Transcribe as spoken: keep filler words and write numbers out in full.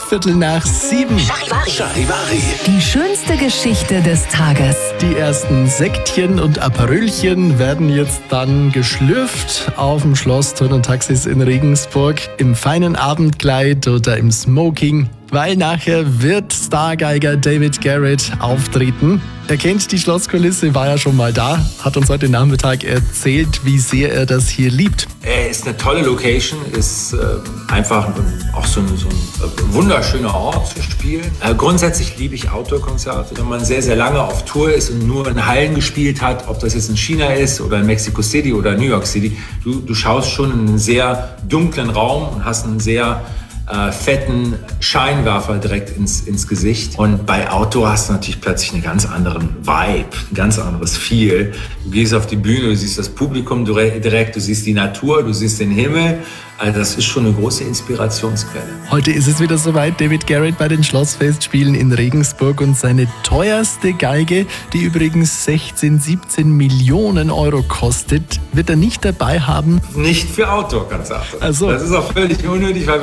Viertel nach sieben. Charivari. Charivari. Die schönste Geschichte des Tages. Die ersten Sektchen und Aperölchen werden jetzt dann geschlürft auf dem Schloss Thurn und Taxis in Regensburg im feinen Abendkleid oder im Smoking, weil nachher wird Stargeiger David Garrett auftreten. Er kennt die Schlosskulisse, war ja schon mal da, hat uns heute Nachmittag erzählt, wie sehr er das hier liebt. Äh, ist eine tolle Location, ist äh, einfach auch so ein, so ein wunderschöner Ort zu spielen. Äh, grundsätzlich liebe ich Outdoor-Konzerte, wenn man sehr, sehr lange auf Tour ist und nur in Hallen gespielt hat, ob das jetzt in China ist oder in Mexico City oder New York City. Du, du schaust schon in einen sehr dunklen Raum und hast einen sehr Äh, fetten Scheinwerfer direkt ins, ins Gesicht. Und bei Outdoor hast du natürlich plötzlich einen ganz anderen Vibe, ein ganz anderes Feel. Du gehst auf die Bühne, du siehst das Publikum direkt, du siehst die Natur, du siehst den Himmel. Also das ist schon eine große Inspirationsquelle. Heute ist es wieder soweit, David Garrett bei den Schlossfestspielen in Regensburg und seine teuerste Geige, die übrigens sechzehn, siebzehn Millionen Euro kostet, wird er nicht dabei haben. Nicht für Outdoor-Konzerte. Ach so. Das ist auch völlig unnötig, weil